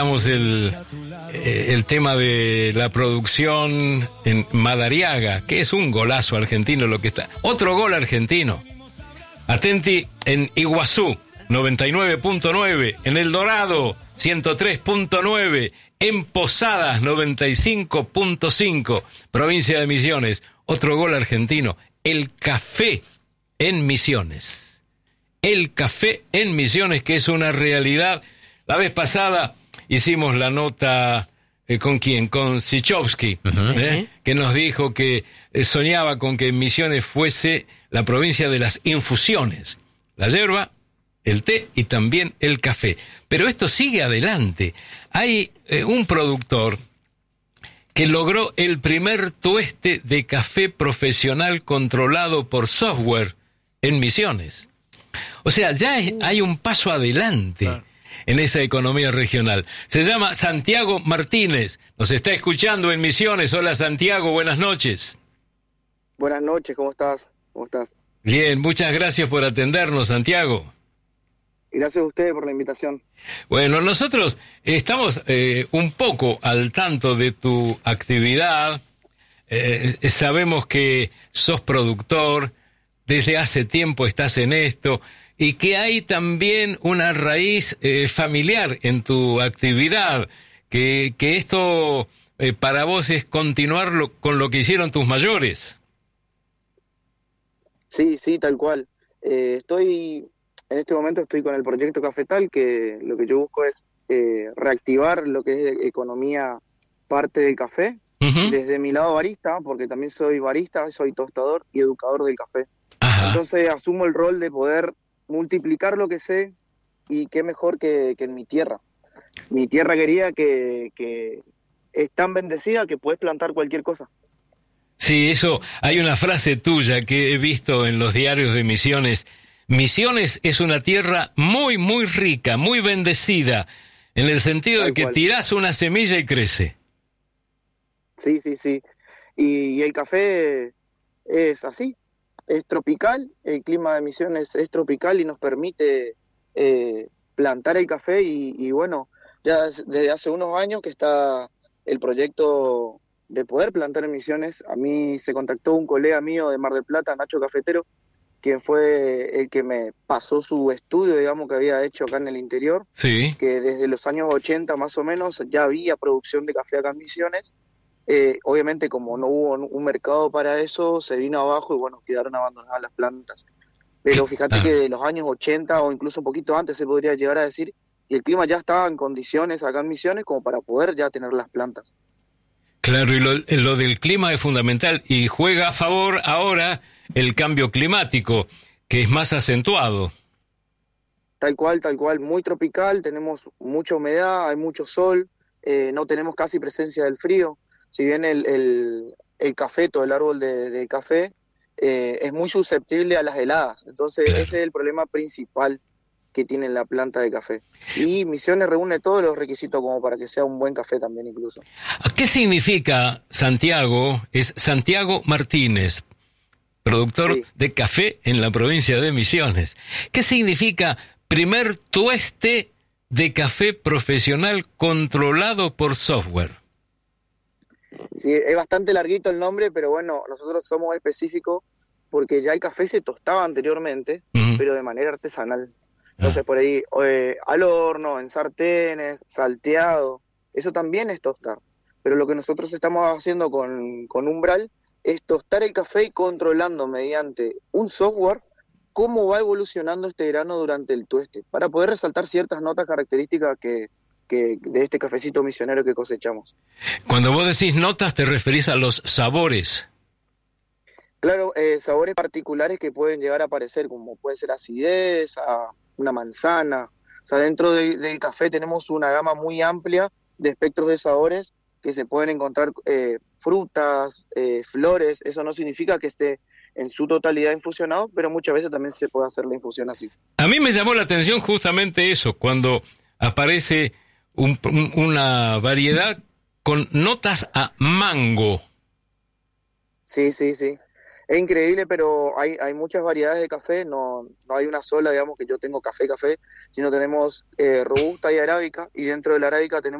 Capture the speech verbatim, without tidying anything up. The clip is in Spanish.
El, el tema de la producción en Madariaga, que es un golazo argentino lo que está. Otro gol argentino. Atenti en Iguazú, noventa y nueve punto nueve, en El Dorado, ciento tres punto nueve, en Posadas, noventa y cinco punto cinco, provincia de Misiones. Otro gol argentino. El café en Misiones. El café en Misiones, que es una realidad. La vez pasada hicimos la nota, eh, ¿con quién? Con Sichovsky, uh-huh. ¿eh? que nos dijo que eh, soñaba con que Misiones fuese la provincia de las infusiones. La yerba, el té y también el café. Pero esto sigue adelante. Hay eh, un productor que logró el primer tueste de café profesional controlado por software en Misiones. O sea, ya es, hay un paso adelante. Claro. En esa economía regional. Se llama Santiago Martínez. Nos está escuchando en Misiones. Hola, Santiago, buenas noches. Buenas noches, ¿cómo estás? ¿Cómo estás? Bien, muchas gracias por atendernos, Santiago. Gracias a ustedes por la invitación. Bueno, nosotros estamos eh, un poco al tanto de tu actividad. Eh, sabemos que sos productor, desde hace tiempo estás en esto, y que hay también una raíz eh, familiar en tu actividad, que, que esto eh, para vos es continuar lo, con lo que hicieron tus mayores. Sí, sí, tal cual. Eh, estoy, en este momento estoy con el proyecto Cafetal, que lo que yo busco es eh, reactivar lo que es economía parte del café, uh-huh. desde mi lado barista, porque también soy barista, soy tostador y educador del café. Ajá. Entonces asumo el rol de poder multiplicar lo que sé, y qué mejor que, que en mi tierra. Mi tierra querida que, que es tan bendecida que puedes plantar cualquier cosa. Sí, eso, hay una frase tuya que he visto en los diarios de Misiones. Misiones es una tierra muy, muy rica, muy bendecida, en el sentido Tal de que cual. Tirás una semilla y crece. Sí, sí, sí. Y, y el café es así. Es tropical, el clima de Misiones es tropical y nos permite eh, plantar el café y, y bueno, ya desde hace unos años que está el proyecto de poder plantar en Misiones. A mí se contactó un colega mío de Mar del Plata, Nacho Cafetero, quien fue el que me pasó su estudio, digamos, que había hecho acá en el interior, sí. que desde los años ochenta más o menos ya había producción de café acá en Misiones. Eh, obviamente como no hubo un mercado para eso, se vino abajo y bueno, quedaron abandonadas las plantas. Pero fíjate ah. que de los años ochenta o incluso un poquito antes se podría llegar a decir, y el clima ya estaba en condiciones acá en Misiones como para poder ya tener las plantas. Claro, y lo, lo del clima es fundamental y juega a favor ahora el cambio climático, que es más acentuado. Tal cual, tal cual, muy tropical, tenemos mucha humedad, hay mucho sol, eh, no tenemos casi presencia del frío. Si bien el, el, el cafeto, el árbol de, de café, eh, es muy susceptible a las heladas. Entonces claro. ese es el problema principal que tiene la planta de café. Y Misiones reúne todos los requisitos como para que sea un buen café también incluso. ¿Qué significa Santiago? Es Santiago Martínez, productor sí. de café en la provincia de Misiones. ¿Qué significa primer tueste de café profesional controlado por software? Sí, es bastante larguito el nombre, pero bueno, nosotros somos específicos porque ya el café se tostaba anteriormente, uh-huh. pero de manera artesanal. Entonces, uh-huh. por ahí, eh, al horno, en sartenes, salteado, eso también es tostar. Pero lo que nosotros estamos haciendo con, con Umbral es tostar el café y controlando mediante un software cómo va evolucionando este grano durante el tueste, para poder resaltar ciertas notas características que... Que de este cafecito misionero que cosechamos. Cuando vos decís notas, ¿te referís a los sabores? Claro, eh, sabores particulares que pueden llegar a aparecer, como puede ser acidez, a una manzana. O sea, dentro de, del café tenemos una gama muy amplia de espectros de sabores que se pueden encontrar eh, frutas, eh, flores. Eso no significa que esté en su totalidad infusionado, pero muchas veces también se puede hacer la infusión así. A mí me llamó la atención justamente eso, cuando aparece Un, una variedad con notas a mango. Sí, sí, sí. Es increíble, pero hay, hay muchas variedades de café, no, no hay una sola, digamos, que yo tengo café, café, sino tenemos eh, robusta y arábica, y dentro de la arábica tenemos